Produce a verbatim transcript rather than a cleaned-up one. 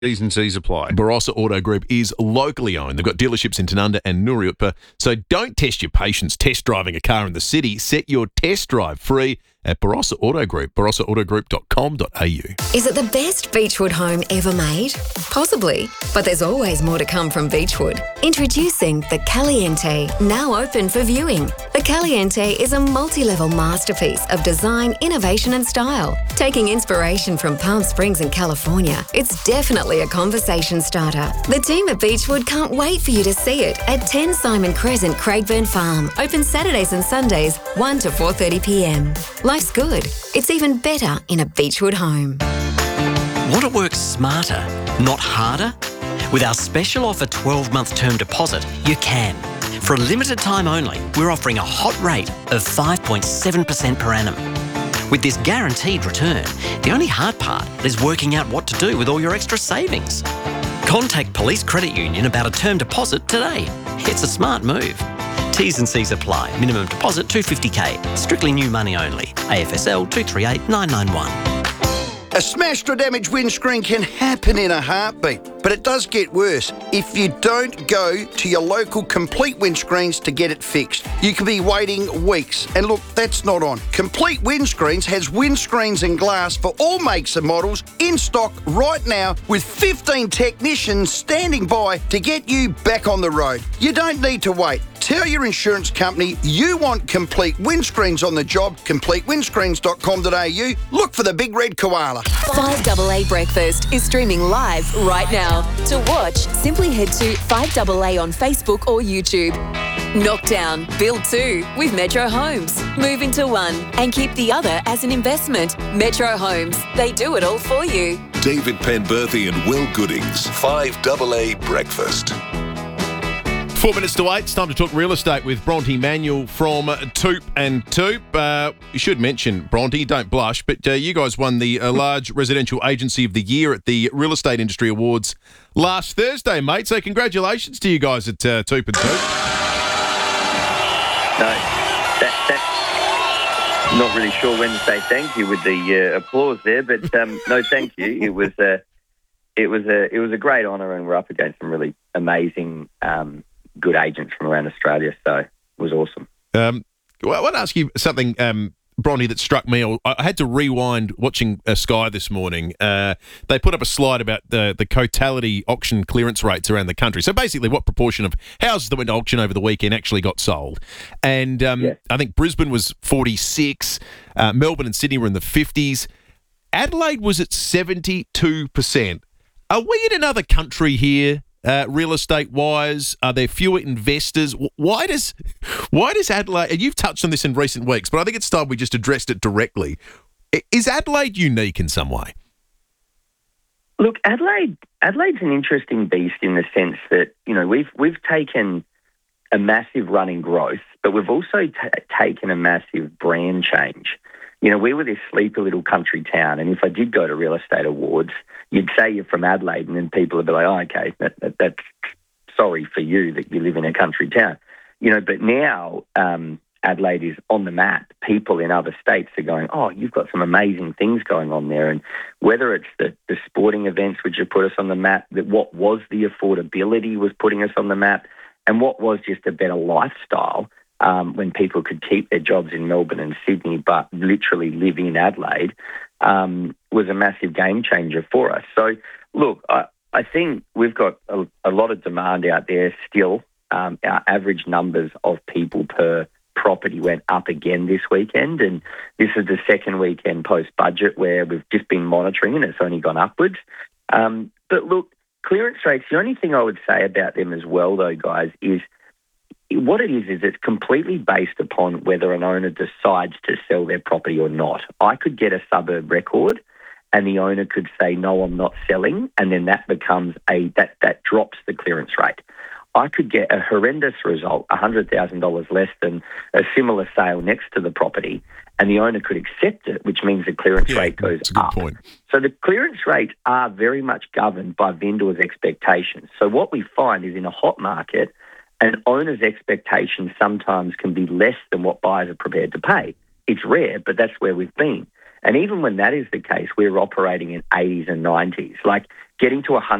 T's and C's apply. Barossa Auto Group is locally owned. They've got dealerships in Tanunda and Nuriutpa. So don't test your patience test driving a car in the city. Set your test drive free at Barossa Auto Group, barossa auto group dot com dot a u. Is it the best Beechwood home ever made? Possibly, but there's always more to come from Beechwood. Introducing the Caliente, now open for viewing. The Caliente is a multi-level masterpiece of design, innovation and style. Taking inspiration from Palm Springs in California, it's definitely a conversation starter. The team at Beechwood can't wait for you to see it at ten Simon Crescent, Craigburn Farm. Open Saturdays and Sundays, one to four thirty p m. Life's good. It's even better in a Beechwood home. Want to work smarter, not harder? With our special offer twelve-month term deposit, you can. For a limited time only, we're offering a hot rate of five point seven percent per annum. With this guaranteed return, the only hard part is working out what to do with all your extra savings. Contact Police Credit Union about a term deposit today. It's a smart move. T's and C's apply. Minimum deposit two hundred fifty thousand. Strictly new money only. A F S L two three eight nine nine one. A smashed or damaged windscreen can happen in a heartbeat, but it does get worse if you don't go to your local Complete Windscreens to get it fixed. You could be waiting weeks, and look, that's not on. Complete Windscreens has windscreens and glass for all makes and models in stock right now with fifteen technicians standing by to get you back on the road. You don't need to wait. Tell your insurance company you want Complete Windscreens on the job, complete windscreens dot com dot a u. Look for the big red koala. five A A Breakfast is streaming live right now. To watch, simply head to five A A on Facebook or YouTube. Knockdown, build two with Metro Homes. Move into one and keep the other as an investment. Metro Homes, they do it all for you. David Penberthy and Will Goodings, five A A Breakfast. Four minutes to eight. It's time to talk real estate with Bronte Manuel from Toop and Toop. Uh, you should mention, Bronte, don't blush, but uh, you guys won the uh, Large Residential Agency of the Year at the Real Estate Industry Awards last Thursday, mate. So congratulations to you guys at uh, Toop and Toop. No, that, that's not really sure when to say thank you with the uh, applause there, but um, no, thank you. It was a, it was a, it was a great honour, and we're up against some really amazing. Um, good agents from around Australia, so it was awesome. Um, well, I want to ask you something, um, Bronte, that struck me. I had to rewind watching uh, Sky this morning. Uh, they put up a slide about the, the Cotality auction clearance rates around the country. So basically what proportion of houses that went to auction over the weekend actually got sold. And um, yeah. I think Brisbane was forty-six, uh, Melbourne and Sydney were in the fifties. Adelaide was at seventy-two percent. Are we in another country here? Uh, real estate wise, are there fewer investors? Why does why does Adelaide, and you've touched on this in recent weeks, but I think it's time we just addressed it directly. Is Adelaide unique in some way? Look, Adelaide Adelaide's an interesting beast in the sense that, you know, we've we've taken a massive run in growth, but we've also t- taken a massive brand change. You know, we were this sleepy little country town, and if I did go to real estate awards, you'd say you're from Adelaide, and then people would be like, oh, okay, that, that, that's sorry for you that you live in a country town. You know, but now um, Adelaide is on the map. People in other states are going, oh, you've got some amazing things going on there. And whether it's the, the sporting events which have put us on the map, that what was the affordability was putting us on the map, and what was just a better lifestyle um, when people could keep their jobs in Melbourne and Sydney but literally live in Adelaide, um, was a massive game changer for us. So, look, I, I think we've got a, a lot of demand out there still. Um, our average numbers of people per property went up again this weekend, and this is the second weekend post-budget where we've just been monitoring and it's only gone upwards. Um, but look, clearance rates, the only thing I would say about them as well, though, guys, is what it is is it's completely based upon whether an owner decides to sell their property or not. I could get a suburb record and the owner could say, no, I'm not selling, and then that becomes a, that, that drops the clearance rate. I could get a horrendous result, one hundred thousand dollars less than a similar sale next to the property, and the owner could accept it, which means the clearance yeah, rate goes that's a good up. Point. So the clearance rates are very much governed by vendors' expectations. So what we find is in a hot market, an owner's expectations sometimes can be less than what buyers are prepared to pay. It's rare, but that's where we've been. And even when that is the case, we're operating in eighties and nineties. Like getting to one hundred